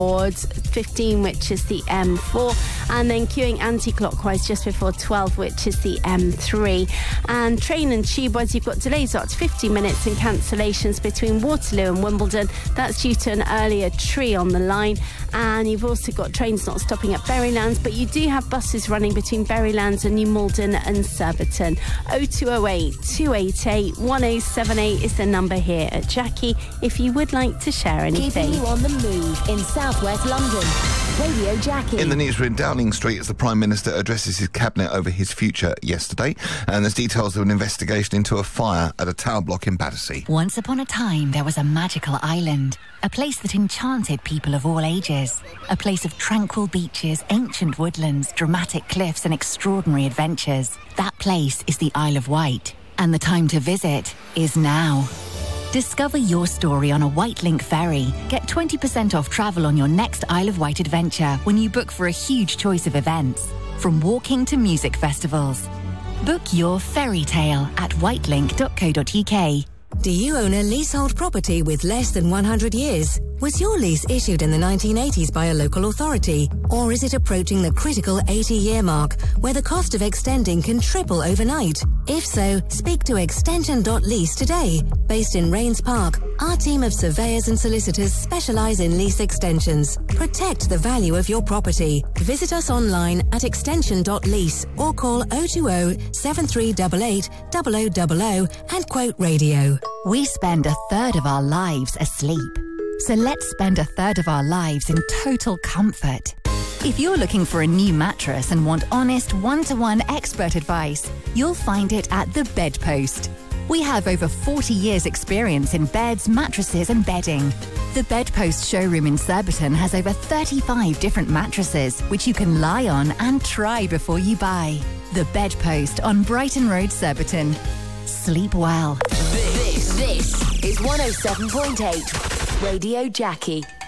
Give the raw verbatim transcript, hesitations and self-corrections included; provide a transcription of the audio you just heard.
fifteen, which is the M four, and then queuing anti-clockwise just before twelve, which is the M three. And train and tube-wise, you've got delays up to fifty minutes and cancellations between Waterloo and Wimbledon. That's due to an earlier tree on the line. And you've also got trains not stopping at Berrylands, but you do have buses running between Berrylands and New Malden and Surbiton. oh two oh eight, two eight eight, one oh seven eight is the number here at Jackie if you would like to share anything. Keeping you on the move in South West London. Radio Jackie. In the news, we're in Downing Street as the Prime Minister addresses his cabinet over his future yesterday. And there's details of an investigation into a fire at a tower block in Battersea. Once upon a time, there was a magical island. A place that enchanted people of all ages. A place of tranquil beaches, ancient woodlands, dramatic cliffs and extraordinary adventures. That place is the Isle of Wight. And the time to visit is now. Discover your story on a Wightlink ferry. Get twenty percent off travel on your next Isle of Wight adventure when you book for a huge choice of events, from walking to music festivals. Book your fairy tale at wightlink dot co dot uk. Do you own a leasehold property with less than one hundred years? Was your lease issued in the nineteen eighties by a local authority? Or is it approaching the critical eighty-year mark, where the cost of extending can triple overnight? If so, speak to extension dot lease today. Based in Rains Park, our team of surveyors and solicitors specialise in lease extensions. Protect the value of your property. Visit us online at extension dot lease or call oh two oh, seven three eight eight, oh oh oh oh and quote radio. We spend a third of our lives asleep. So let's spend a third of our lives in total comfort. If you're looking for a new mattress and want honest, one-to-one expert advice, you'll find it at The Bedpost. We have over forty years experience in beds, mattresses and bedding. The Bedpost showroom in Surbiton has over thirty-five different mattresses, which you can lie on and try before you buy. The Bedpost on Brighton Road, Surbiton. Sleep well. This, this is one oh seven point eight Radio Jackie.